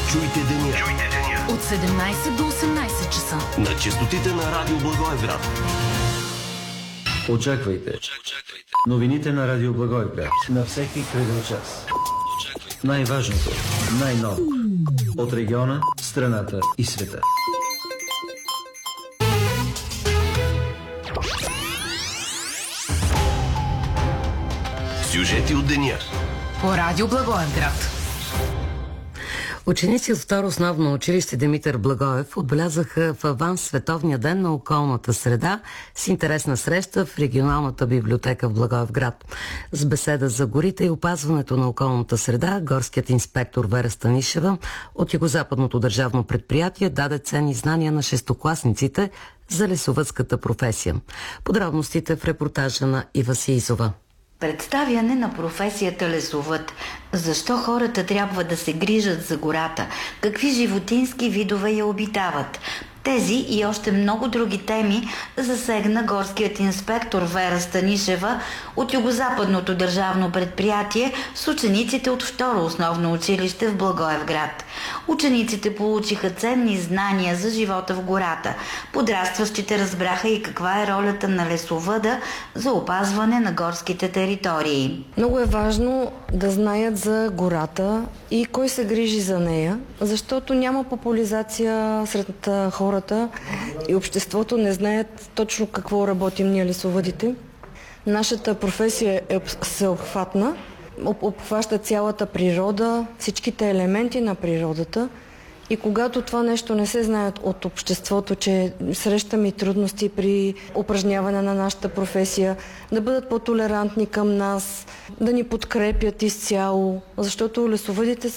Чуйте деня. От 17 до 18 часа. На честотите на Радио Благоевград. Очаквайте новините на Радио Благоевград на всеки кръгъл час. Най-важното, най-ново от региона, страната и света. Сюжети от деня. По Радио Благоевград. Ученици от Второ основно училище Димитър Благоев отбелязаха в аванс Световния ден на околната среда с интересна среща в регионалната библиотека в Благоевград. С беседа за горите и опазването на околната среда, горският инспектор Вера Станишева от Югозападното държавно предприятие даде ценни знания на шестокласниците за лесовъдската професия. Подробностите в репортажа на Ива Сиизова. Представяне на професията лесовъд. Защо хората трябва да се грижат за гората? Какви животински видове я обитават? Тези и още много други теми засегна горският инспектор Вера Станишева от Югозападното държавно предприятие с учениците от Второ основно училище в Благоевград. Учениците получиха ценни знания за живота в гората. Подрастващите разбраха и каква е ролята на лесовъда за опазване на горските територии. Много е важно да знаят за гората и кой се грижи за нея, защото няма популяризация сред хората и обществото не знаят точно какво работим ние лесовъдите. Нашата професия е всеобхватна, обхваща цялата природа, всичките елементи на природата и когато това нещо не се знае от обществото, че срещаме и трудности при упражняване на нашата професия, да бъдат по-толерантни към нас, да ни подкрепят изцяло, защото лесовъдите